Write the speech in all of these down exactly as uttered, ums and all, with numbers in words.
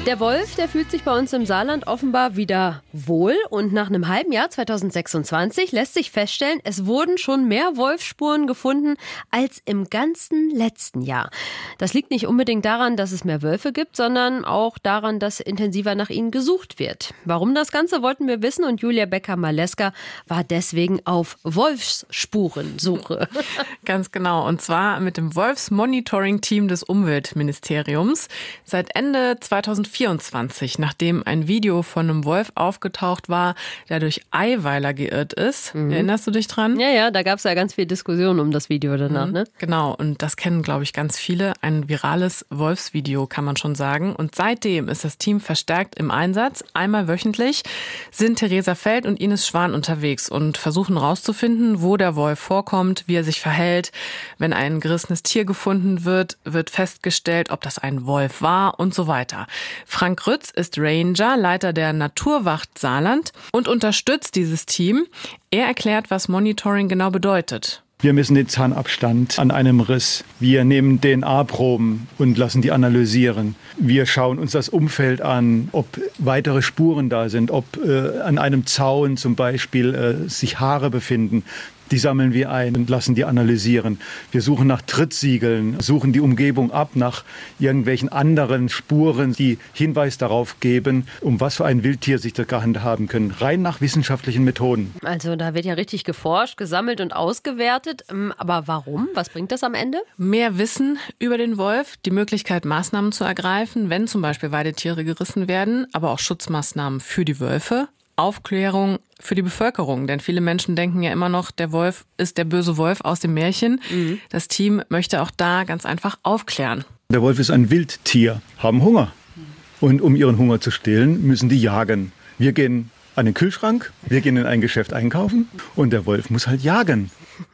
Der Wolf, der fühlt sich bei uns im Saarland offenbar wieder wohl. Und nach einem halben Jahr, zweitausendsechsundzwanzig, lässt sich feststellen, es wurden schon mehr Wolfsspuren gefunden als im ganzen letzten Jahr. Das liegt nicht unbedingt daran, dass es mehr Wölfe gibt, sondern auch daran, dass intensiver nach ihnen gesucht wird. Warum das Ganze, wollten wir wissen. Und Julia Becker-Maleska war deswegen auf Wolfsspurensuche. Ganz genau. Und zwar mit dem Wolfsmonitoring-Team des Umweltministeriums. Seit Ende zweitausendvierundzwanzig, nachdem ein Video von einem Wolf aufgetaucht war, der durch Eiweiler geirrt ist. Mhm. Erinnerst du dich dran? Ja, ja, da gab es ja ganz viel Diskussion um das Video danach, mhm. ne? Genau, und das kennen, glaube ich, ganz viele. Ein virales Wolfsvideo, kann man schon sagen. Und seitdem ist das Team verstärkt im Einsatz. Einmal wöchentlich sind Theresa Feld und Ines Schwan unterwegs und versuchen herauszufinden, wo der Wolf vorkommt, wie er sich verhält. Wenn ein gerissenes Tier gefunden wird, wird festgestellt, ob das ein Wolf war und so weiter. Frank Rütz ist Ranger, Leiter der Naturwacht Saarland und unterstützt dieses Team. Er erklärt, was Monitoring genau bedeutet. Wir messen den Zahnabstand an einem Riss. Wir nehmen D N A-Proben und lassen die analysieren. Wir schauen uns das Umfeld an, ob weitere Spuren da sind, ob äh, an einem Zaun zum Beispiel äh, sich Haare befinden. Die sammeln wir ein und lassen die analysieren. Wir suchen nach Trittsiegeln, suchen die Umgebung ab nach irgendwelchen anderen Spuren, die Hinweis darauf geben, um was für ein Wildtier sich das gehandelt haben können. Rein nach wissenschaftlichen Methoden. Also da wird ja richtig geforscht, gesammelt und ausgewertet. Aber warum? Was bringt das am Ende? Mehr Wissen über den Wolf, die Möglichkeit, Maßnahmen zu ergreifen, wenn zum Beispiel Weidetiere gerissen werden, aber auch Schutzmaßnahmen für die Wölfe. Aufklärung für die Bevölkerung, denn viele Menschen denken ja immer noch, der Wolf ist der böse Wolf aus dem Märchen. Mhm. Das Team möchte auch da ganz einfach aufklären. Der Wolf ist ein Wildtier, haben Hunger. Und um ihren Hunger zu stillen, müssen die jagen. Wir gehen an den Kühlschrank, wir gehen in ein Geschäft einkaufen und der Wolf muss halt jagen.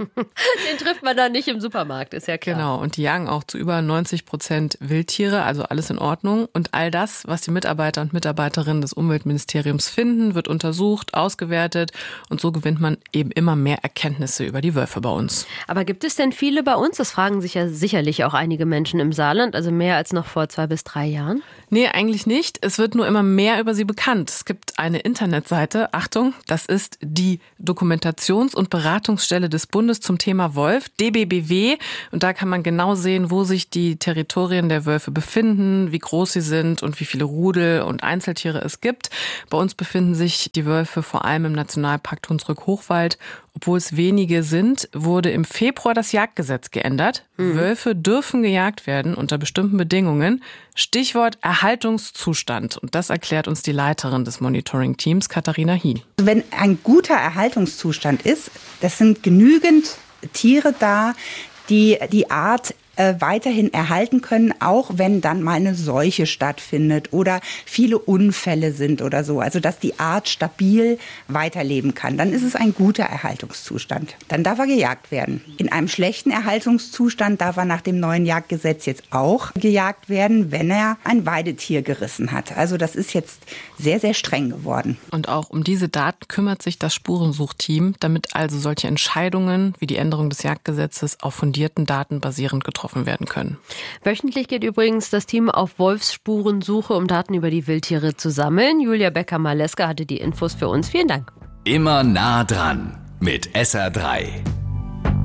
Den trifft man dann nicht im Supermarkt, ist ja klar. Genau, und die jagen auch zu über neunzig Prozent Wildtiere, also alles in Ordnung. Und all das, was die Mitarbeiter und Mitarbeiterinnen des Umweltministeriums finden, wird untersucht, ausgewertet. Und so gewinnt man eben immer mehr Erkenntnisse über die Wölfe bei uns. Aber gibt es denn viele bei uns? Das fragen sich ja sicherlich auch einige Menschen im Saarland, also mehr als noch vor zwei bis drei Jahren. Nee, eigentlich nicht. Es wird nur immer mehr über sie bekannt. Es gibt eine Internetseite, Achtung, das ist die Dokumentations- und Beratungsstelle des Bundes zum Thema Wolf, D B B W. Und da kann man genau sehen, wo sich die Territorien der Wölfe befinden, wie groß sie sind und wie viele Rudel und Einzeltiere es gibt. Bei uns befinden sich die Wölfe vor allem im Nationalpark Hunsrück-Hochwald. Obwohl es wenige sind, wurde im Februar das Jagdgesetz geändert. Mhm. Wölfe dürfen gejagt werden unter bestimmten Bedingungen. Stichwort Erhaltungszustand. Und das erklärt uns die Leiterin des Monitoring-Teams, Katharina Hien. Wenn ein guter Erhaltungszustand ist, das sind genügend Tiere da, die die Art äh, weiterhin erhalten können, auch wenn dann mal eine Seuche stattfindet oder viele Unfälle sind oder so. Also dass die Art stabil weiterleben kann. Dann ist es ein guter Erhaltungszustand. Dann darf er gejagt werden. In einem schlechten Erhaltungszustand darf er nach dem neuen Jagdgesetz jetzt auch gejagt werden, wenn er ein Weidetier gerissen hat. Also das ist jetzt sehr, sehr streng geworden. Und auch um diese Daten kümmert sich das Spurensuchteam, damit also solche Entscheidungen wie die Änderung des Jagdgesetzes auf fundierten Daten basierend getroffen werden können. Wöchentlich geht übrigens das Team auf Wolfsspurensuche, um Daten über die Wildtiere zu sammeln. Julia Becker-Maleska hatte die Infos für uns. Vielen Dank. Immer nah dran mit S R drei.